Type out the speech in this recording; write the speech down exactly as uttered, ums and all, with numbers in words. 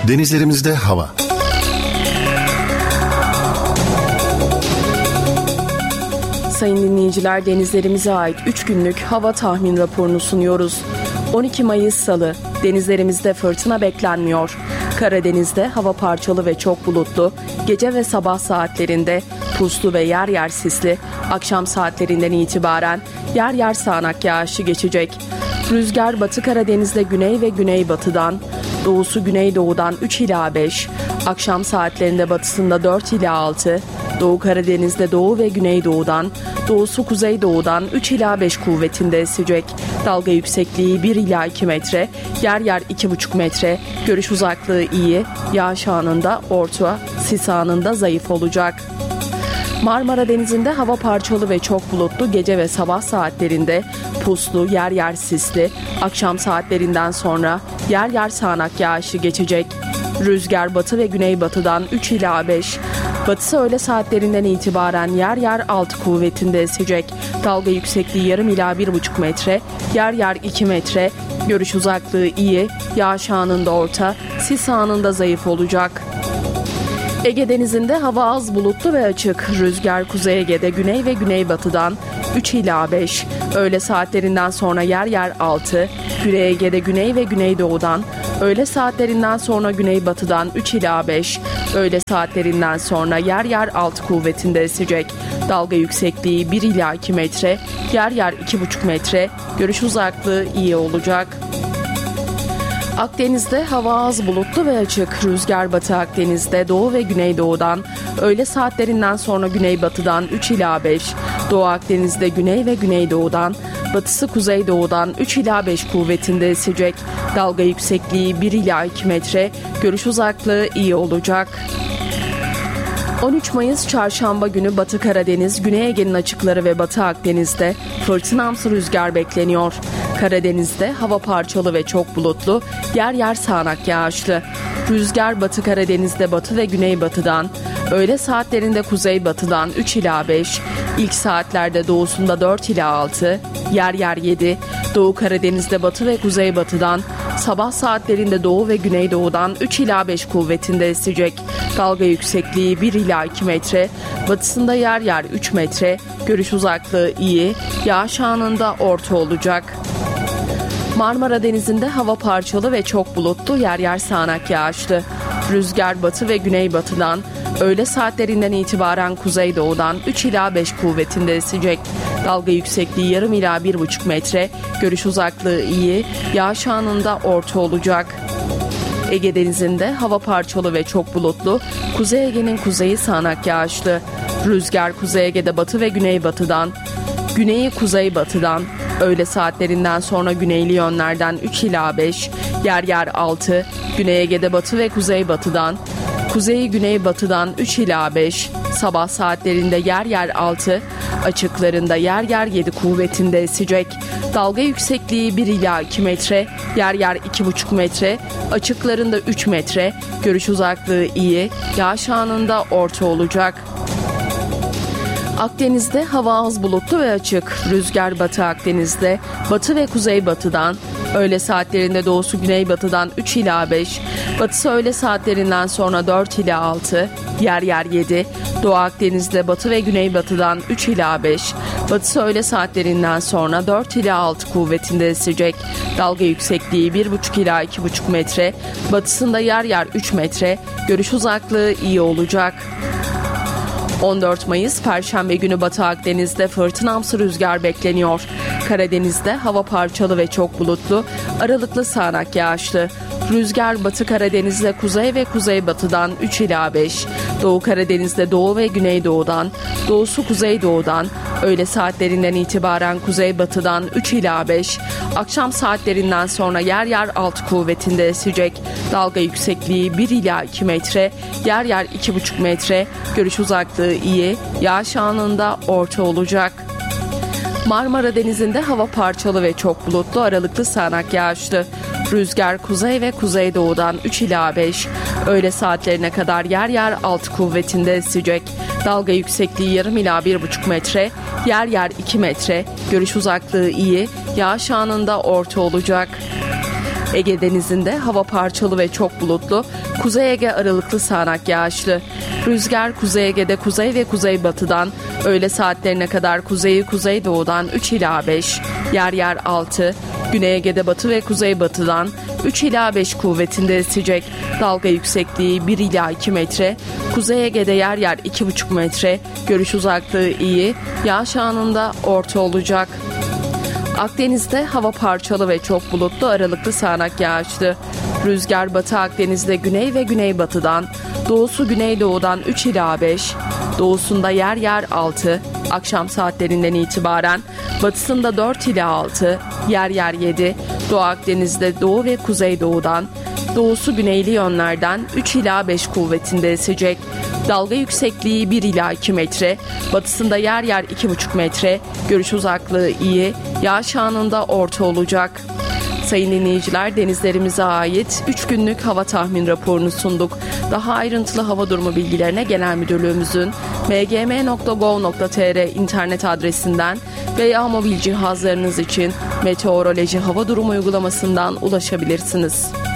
Denizlerimizde hava. Sayın dinleyiciler, denizlerimize ait üç günlük hava tahmin raporunu sunuyoruz. on iki Mayıs Salı, denizlerimizde fırtına beklenmiyor. Karadeniz'de hava parçalı ve çok bulutlu, gece ve sabah saatlerinde puslu ve yer yer sisli, akşam saatlerinden itibaren yer yer sağanak yağışı geçecek. Rüzgar Batı Karadeniz'de güney ve güneybatıdan, doğusu güneydoğudan üç ila beş, akşam saatlerinde batısında dört ila altı, Doğu Karadeniz'de doğu ve güneydoğudan, doğusu kuzeydoğudan üç ila beş kuvvetinde esecek. Dalga yüksekliği bir ila iki metre, yer yer iki buçuk metre, görüş uzaklığı iyi, yağış anında orta, sis anında zayıf olacak. Marmara Denizi'nde hava parçalı ve çok bulutlu, gece ve sabah saatlerinde puslu, yer yer sisli, akşam saatlerinden sonra yer yer sağanak yağışı geçecek. Rüzgar batı ve güneybatıdan üç ila beş, batısı öğle saatlerinden itibaren yer yer altı kuvvetinde esecek. Dalga yüksekliği yarım ila bir buçuk metre, yer yer iki metre, görüş uzaklığı iyi, yağış anında orta, sis anında zayıf olacak. Ege Denizi'nde hava az bulutlu ve açık. Rüzgar Kuzey Ege'de güney ve güneybatıdan üç ila beş, öğle saatlerinden sonra yer yer altı, Güney Ege'de güney ve güneydoğudan, öğle saatlerinden sonra güneybatıdan üç ila beş, öğle saatlerinden sonra yer yer altı kuvvetinde esecek. Dalga yüksekliği bir ila iki metre, yer yer iki buçuk metre, görüş uzaklığı iyi olacak. Akdeniz'de hava az bulutlu ve açık. Rüzgar Batı Akdeniz'de doğu ve güneydoğudan, öğle saatlerinden sonra güneybatıdan üç ila beş, Doğu Akdeniz'de güney ve güneydoğudan, batısı kuzeydoğudan üç ila beş kuvvetinde esecek. Dalga yüksekliği bir ila iki metre, görüş uzaklığı iyi olacak. on üç Mayıs Çarşamba günü Batı Karadeniz, Güney Ege'nin açıkları ve Batı Akdeniz'de fırtınamsı rüzgar bekleniyor. Karadeniz'de hava parçalı ve çok bulutlu, yer yer sağanak yağışlı. Rüzgar Batı Karadeniz'de batı ve güneybatıdan, öğle saatlerinde kuzeybatıdan üç ila beş, ilk saatlerde doğusunda dört ila altı, yer yer yedi, Doğu Karadeniz'de batı ve kuzeybatıdan, sabah saatlerinde doğu ve güneydoğudan üç ila beş kuvvetinde esecek. Dalga yüksekliği bir ila iki metre, batısında yer yer üç metre, görüş uzaklığı iyi, yağış anında orta olacak. Marmara Denizi'nde hava parçalı ve çok bulutlu, yer yer sağanak yağışlı. Rüzgar batı ve güneybatıdan, öğle saatlerinden itibaren kuzeydoğudan üç ila beş kuvvetinde esecek. Dalga yüksekliği yarım ila bir buçuk metre, görüş uzaklığı iyi, yağış anında orta olacak. Ege Denizi'nde hava parçalı ve çok bulutlu, Kuzey Ege'nin kuzeyi sağanak yağışlı. Rüzgar Kuzey Ege'de batı ve güneybatıdan, güneyi kuzeybatıdan, öğle saatlerinden sonra güneyli yönlerden üç ila beş, yer yer altı, Güney Ege'de batı ve kuzeybatıdan, kuzeyi güneybatıdan üç ila beş, sabah saatlerinde yer yer altı, açıklarında yer yer yedi kuvvetinde esecek. Dalga yüksekliği bir ila iki metre, yer yer iki buçuk metre, açıklarında üç metre, görüş uzaklığı iyi, yağış anında orta olacak. Akdeniz'de hava az bulutlu ve açık. Rüzgar Batı Akdeniz'de batı ve kuzeybatıdan, öğle saatlerinde doğusu güneybatıdan üç ila beş, batısı öğle saatlerinden sonra dört ila altı, yer yer yedi, Doğu Akdeniz'de batı ve güneybatıdan üç ila beş, batısı öğle saatlerinden sonra dört ila altı kuvvetinde esecek. Dalga yüksekliği bir buçuk ila iki buçuk metre, batısında yer yer üç metre, görüş uzaklığı iyi olacak. on dört Mayıs Perşembe günü Batı Akdeniz'de fırtınamsı rüzgar bekleniyor. Karadeniz'de hava parçalı ve çok bulutlu, aralıklı sağanak yağışlı. Rüzgar Batı Karadeniz'de kuzey ve kuzeybatıdan üç ila beş, Doğu Karadeniz'de doğu ve güneydoğudan, doğusu kuzeydoğudan, öğle saatlerinden itibaren kuzeybatıdan üç ila beş, akşam saatlerinden sonra yer yer altı kuvvetinde esecek. Dalga yüksekliği bir ila iki metre, yer yer iki buçuk metre, görüş uzaklığı iyi, yağış anında orta olacak. Marmara Denizi'nde hava parçalı ve çok bulutlu, aralıklı sağanak yağışlı. Rüzgar kuzey ve kuzeydoğudan üç ila beş, öğle saatlerine kadar yer yer altı kuvvetinde esecek. Dalga yüksekliği yarım ila bir buçuk metre, yer yer iki metre, görüş uzaklığı iyi, yağış anında orta olacak. Ege Denizi'nde hava parçalı ve çok bulutlu, Kuzey Ege aralıklı sağanak yağışlı. Rüzgar Kuzey Ege'de kuzey ve kuzeybatıdan, öğle saatlerine kadar kuzeyi kuzeydoğudan üç ila beş, yer yer altı, Güney Ege'de batı ve kuzeybatıdan üç ila beş kuvvetinde esecek. Dalga yüksekliği bir ila iki metre, Kuzey Ege'de yer yer iki buçuk metre, görüş uzaklığı iyi, yağış anında orta olacak. Akdeniz'de hava parçalı ve çok bulutlu, aralıklı sağanak yağışlı. Rüzgar Batı Akdeniz'de güney ve güneybatıdan, doğusu güneydoğudan üç ila beş, doğusunda yer yer altı, akşam saatlerinden itibaren batısında dört ila altı, yer yer yedi, Doğu Akdeniz'de doğu ve kuzeydoğudan, doğusu güneyli yönlerden üç ila beş kuvvetinde esecek. Dalga yüksekliği bir ila iki metre, batısında yer yer iki buçuk metre, görüş uzaklığı iyi, yağış anında orta olacak. Sayın dinleyiciler, denizlerimize ait üç günlük hava tahmin raporunu sunduk. Daha ayrıntılı hava durumu bilgilerine Genel Müdürlüğümüzün m g m nokta gov nokta t r internet adresinden veya mobil cihazlarınız için meteoroloji hava durumu uygulamasından ulaşabilirsiniz.